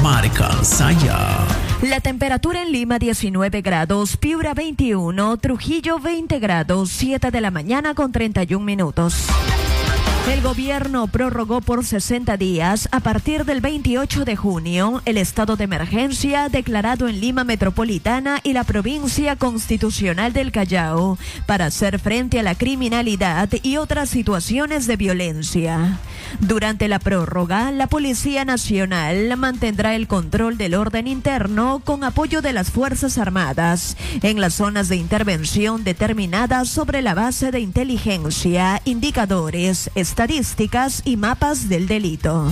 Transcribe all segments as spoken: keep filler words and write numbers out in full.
Marca Saya. La temperatura en Lima diecinueve grados, Piura veintiuno, Trujillo veinte grados, siete de la mañana con treinta y un minutos. El gobierno prorrogó por sesenta días, a partir del veintiocho de junio, el estado de emergencia declarado en Lima Metropolitana y la provincia constitucional del Callao para hacer frente a la criminalidad y otras situaciones de violencia. Durante la prórroga, la Policía Nacional mantendrá el control del orden interno con apoyo de las Fuerzas Armadas en las zonas de intervención determinadas sobre la base de inteligencia, indicadores, estadísticas y mapas del delito.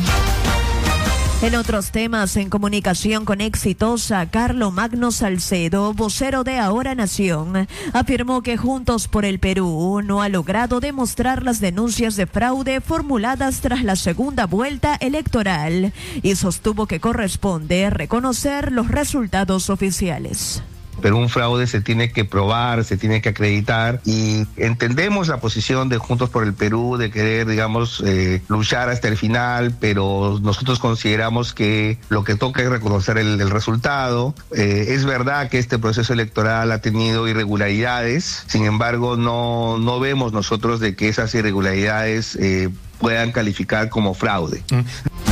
En otros temas, en comunicación con Exitosa, Carlo Magno Salcedo, vocero de Ahora Nación, afirmó que Juntos por el Perú no ha logrado demostrar las denuncias de fraude formuladas tras la segunda vuelta electoral y sostuvo que corresponde reconocer los resultados oficiales. Pero un fraude se tiene que probar, se tiene que acreditar, y entendemos la posición de Juntos por el Perú de querer, digamos, eh, luchar hasta el final, pero nosotros consideramos que lo que toca es reconocer el, el resultado. Eh, es verdad que este proceso electoral ha tenido irregularidades, sin embargo no, no vemos nosotros de que esas irregularidades eh, puedan calificar como fraude. Mm.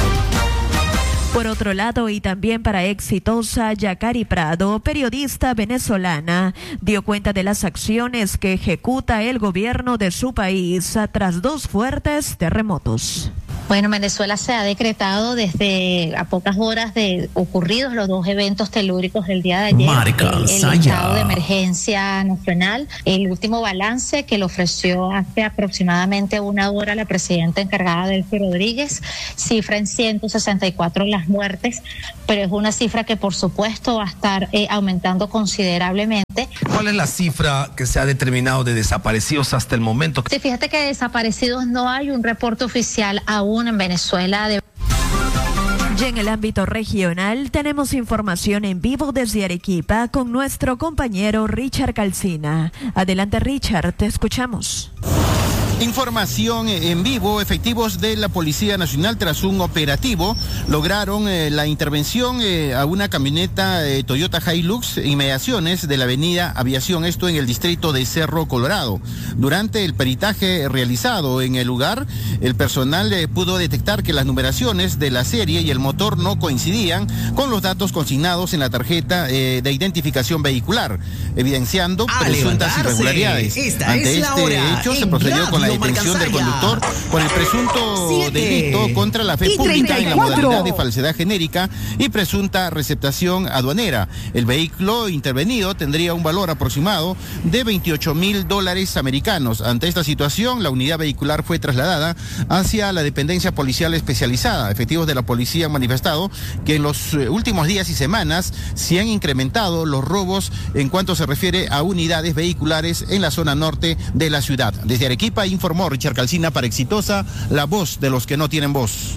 Por otro lado, y también para Exitosa, Yacari Prado, periodista venezolana, dio cuenta de las acciones que ejecuta el gobierno de su país tras dos fuertes terremotos. Bueno, Venezuela se ha decretado desde a pocas horas de ocurridos los dos eventos telúricos del día de ayer, Marca el, el Saya. estado de emergencia nacional. El último balance que le ofreció hace aproximadamente una hora la presidenta encargada, Delcy Rodríguez, cifra en ciento sesenta y cuatro las muertes, pero es una cifra que por supuesto va a estar eh, aumentando considerablemente. ¿Cuál es la cifra que se ha determinado de desaparecidos hasta el momento? Sí, fíjate que desaparecidos no hay un reporte oficial aún en Venezuela. De... Y en el ámbito regional tenemos información en vivo desde Arequipa con nuestro compañero Richard Calcina. Adelante, Richard, te escuchamos. Información en vivo. Efectivos de la Policía Nacional, tras un operativo, lograron eh, la intervención eh, a una camioneta eh, Toyota Hilux, inmediaciones de la avenida Aviación, esto en el distrito de Cerro Colorado. Durante el peritaje realizado en el lugar, el personal eh, pudo detectar que las numeraciones de la serie y el motor no coincidían con los datos consignados en la tarjeta eh, de identificación vehicular, evidenciando a presuntas levantarse. Irregularidades. Esta Ante es la este hora hecho se en procedió con la Radio detención del conductor por el presunto Siete delito contra la fe y pública en la treinta y cuatro. modalidad de falsedad genérica y presunta receptación aduanera. El vehículo intervenido tendría un valor aproximado de veintiocho mil dólares americanos. Ante esta situación, la unidad vehicular fue trasladada hacia la dependencia policial especializada. Efectivos de la policía han manifestado que en los últimos días y semanas se han incrementado los robos en cuanto se refiere a unidades vehiculares en la zona norte de la ciudad. Desde Arequipa informó Richard Calcina para Exitosa, la voz de los que no tienen voz.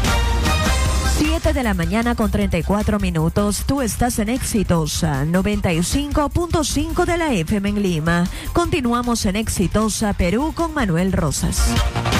siete de la mañana con treinta y cuatro minutos. Tú estás en Exitosa, noventa y cinco punto cinco de la F M en Lima. Continuamos en Exitosa Perú con Manuel Rosas.